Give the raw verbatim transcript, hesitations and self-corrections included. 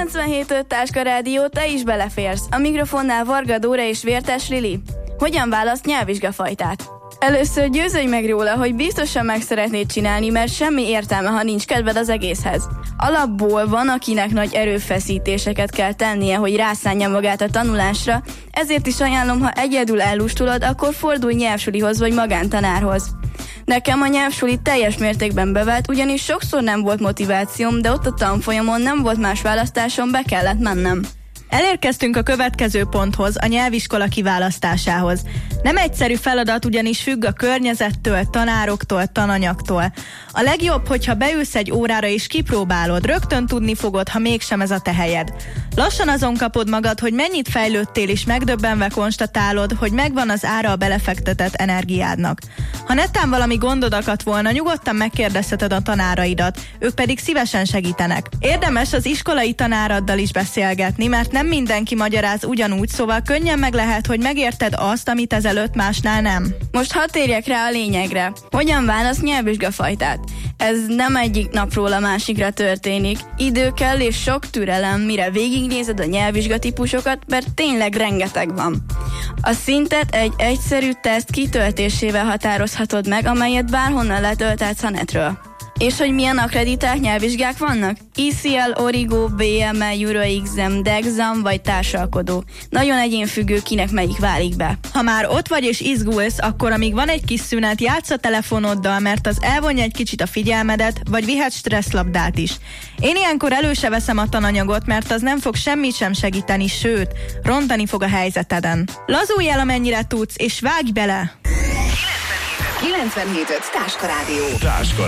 kilencvenhét öt Táska Rádió, te is beleférsz. A mikrofonnál Varga Dóra és Vértes Lili. Hogyan választ nyelvvizsgafajtát? Először győződj meg róla, hogy biztosan meg szeretnéd csinálni, mert semmi értelme, ha nincs kedved az egészhez. Alapból van, akinek nagy erőfeszítéseket kell tennie, hogy rászánja magát a tanulásra, ezért is ajánlom, ha egyedül ellustulod, akkor fordulj nyelvsulihoz vagy magántanárhoz. Nekem a nyelvsuli teljes mértékben bevált, ugyanis sokszor nem volt motivációm, de ott a tanfolyamon nem volt más választásom, be kellett mennem. Elérkeztünk a következő ponthoz, a nyelviskola kiválasztásához. Nem egyszerű feladat, ugyanis függ a környezettől, tanároktól, tananyagtól. A legjobb, hogyha beülsz egy órára és kipróbálod, rögtön tudni fogod, ha mégsem ez a te helyed. Lassan azon kapod magad, hogy mennyit fejlődtél, és megdöbbenve konstatálod, hogy megvan az ára a belefektetett energiádnak. Ha netán valami gondod akadt volna, nyugodtan megkérdezheted a tanáraidat, ők pedig szívesen segítenek. Érdemes az iskolai tanáraddal is beszélgetni, mert nem mindenki magyaráz ugyanúgy, szóval könnyen meg lehet, hogy megérted azt, amit ezelőtt másnál nem. Most hadd térjek rá a lényegre. Hogyan válasz nyelvvizsgafajtát? Ez nem egyik napról a másikra történik. Idő kell és sok türelem, mire végignézed a nyelvvizsgatípusokat, mert tényleg rengeteg van. A szintet egy egyszerű teszt kitöltésével határozhatod meg, amelyet bárhonnan letölthetsz a netről. És hogy milyen akkreditált nyelvvizsgák vannak? I C L, Origo, B M E, EuroExam, Dexam vagy társalkodó. Nagyon egyénfüggő, kinek melyik válik be. Ha már ott vagy és izgulsz, akkor amíg van egy kis szünet, játsz a telefonoddal, mert az elvonja egy kicsit a figyelmedet, vagy vihet stresszlabdát is. Én ilyenkor elő se veszem a tananyagot, mert az nem fog semmit sem segíteni, sőt, rontani fog a helyzeteden. Lazulj el, amennyire tudsz, és vágj bele! kilencvenhét öt Táska Rádió. Táska